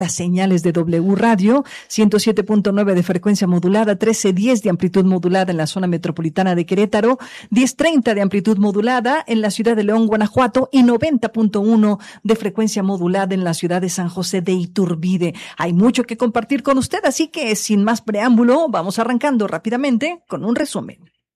Las señales de W Radio, 107.9 de frecuencia modulada, 1310 de amplitud modulada en la zona metropolitana de Querétaro, 1030 de amplitud modulada en la ciudad de León, Guanajuato y 90.1 de frecuencia modulada en la ciudad de San José de Iturbide. Hay mucho que compartir con usted, así que sin más preámbulo, vamos arrancando rápidamente con un resumen.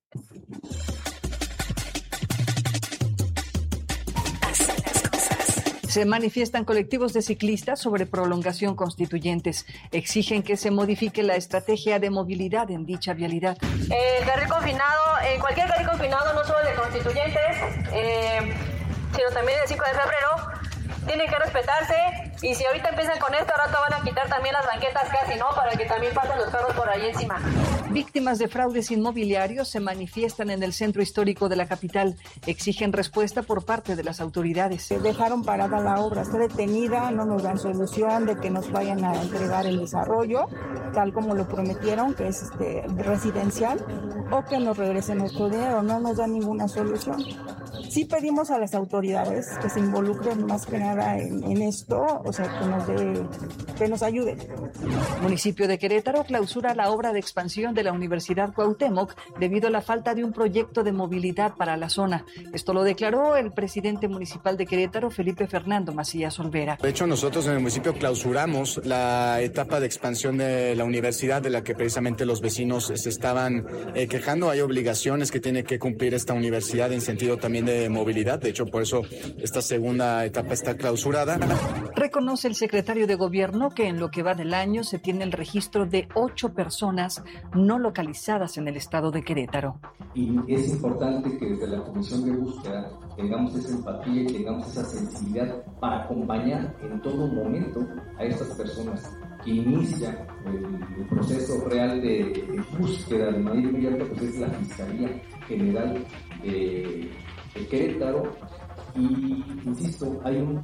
Se manifiestan colectivos de ciclistas sobre prolongación Constituyentes. Exigen que se modifique la estrategia de movilidad en dicha vialidad. El carril confinado, cualquier carril confinado, no solo de Constituyentes, sino también del 5 de febrero, tiene que respetarse. Y si ahorita empiezan con esto, ahora van a quitar también las banquetas casi, ¿no? Para que también pasen los carros por ahí encima. Víctimas de fraudes inmobiliarios se manifiestan en el centro histórico de la capital. Exigen respuesta por parte de las autoridades. Dejaron parada la obra, está detenida, no nos dan solución de que nos vayan a entregar el desarrollo, tal como lo prometieron, que es residencial, o que nos regresen nuestro dinero, no nos dan ninguna solución. Sí pedimos a las autoridades que se involucren más que nada en esto, o sea, que nos ayuden. Municipio de Querétaro clausura la obra de expansión de la Universidad Cuauhtémoc debido a la falta de un proyecto de movilidad para la zona. Esto lo declaró el presidente municipal de Querétaro, Felipe Fernando Macías Olvera. De hecho, nosotros en el municipio clausuramos la etapa de expansión de la universidad, de la que precisamente los vecinos se estaban quejando. Hay obligaciones que tiene que cumplir esta universidad en sentido también de movilidad. De hecho, por eso esta segunda etapa está clausurada. Reconoce el secretario de Gobierno que en lo que va del año se tiene el registro de 8 personas no localizadas en el estado de Querétaro. Y es importante que desde la Comisión de Búsqueda tengamos esa empatía y tengamos esa sensibilidad para acompañar en todo momento a estas personas que inician el proceso real de búsqueda de manera inmediata, pues es la Fiscalía General de Querétaro. Y insisto, hay un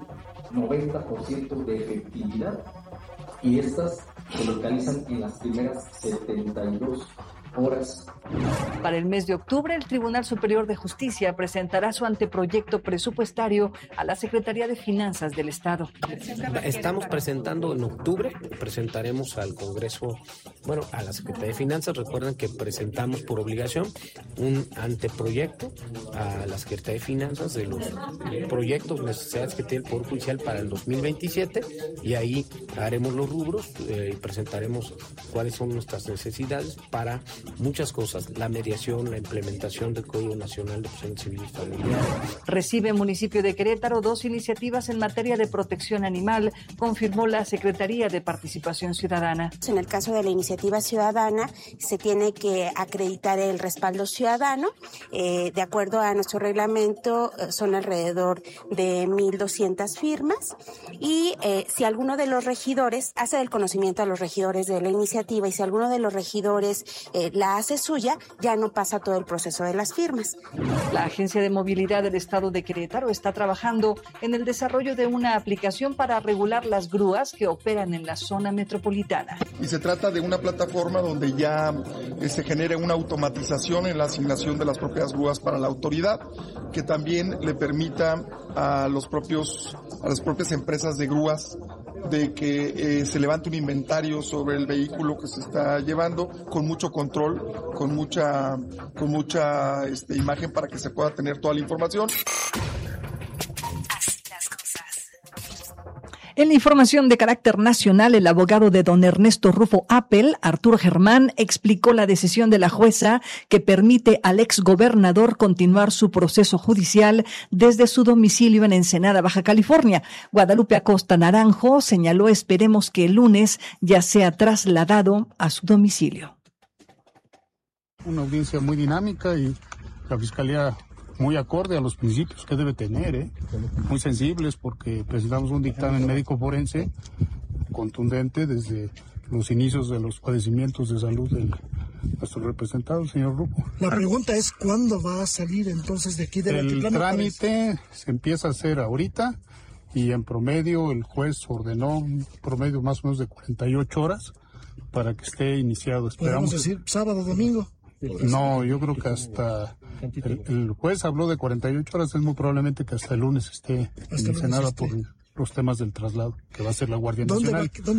90% de efectividad y estas se localizan en las primeras 72 horas. Para el mes de octubre, el Tribunal Superior de Justicia presentará su anteproyecto presupuestario a la Secretaría de Finanzas del Estado. Estamos presentando en octubre, presentaremos al Congreso, a la Secretaría de Finanzas. Recuerden que presentamos por obligación un anteproyecto a la Secretaría de Finanzas de los proyectos, necesidades que tiene el Poder Judicial para el 2027 y ahí haremos los rubros y presentaremos cuáles son nuestras necesidades para muchas cosas, la mediación, la implementación del Código Nacional de Protección Civil y Familiar. Recibe municipio de Querétaro 2 iniciativas en materia de protección animal, confirmó la Secretaría de Participación Ciudadana. En el caso de la iniciativa ciudadana, se tiene que acreditar el respaldo ciudadano. De acuerdo a nuestro reglamento, son alrededor de 1,200 firmas. Y si alguno de los regidores hace el conocimiento a los regidores de la iniciativa y si alguno de los regidores la hace suya, ya no pasa todo el proceso de las firmas. La Agencia de Movilidad del Estado de Querétaro está trabajando en el desarrollo de una aplicación para regular las grúas que operan en la zona metropolitana. Y se trata de una plataforma donde ya se genere una automatización en la asignación de las propias grúas para la autoridad, que también le permita a las propias empresas de grúas de que se levante un inventario sobre el vehículo que se está llevando con mucho control, con mucha imagen para que se pueda tener toda la información. En la información de carácter nacional, el abogado de don Ernesto Rufo Appel, Arturo Germán, explicó la decisión de la jueza que permite al exgobernador continuar su proceso judicial desde su domicilio en Ensenada, Baja California. Guadalupe Acosta Naranjo señaló: esperemos que el lunes ya sea trasladado a su domicilio. Una audiencia muy dinámica y la Fiscalía muy acorde a los principios que debe tener, muy sensibles, porque presentamos un dictamen médico forense contundente desde los inicios de los padecimientos de salud de nuestro representado, el señor Rufo. La pregunta es, ¿cuándo va a salir entonces de aquí de El trámite se empieza a hacer ahorita y en promedio el juez ordenó un promedio más o menos de 48 horas para que esté iniciado. ¿Podemos decir sábado, domingo? No, yo creo que hasta el juez habló de 48 horas, es muy probablemente que hasta el lunes esté en Ensenada por los temas del traslado, que va a ser la Guardia Nacional.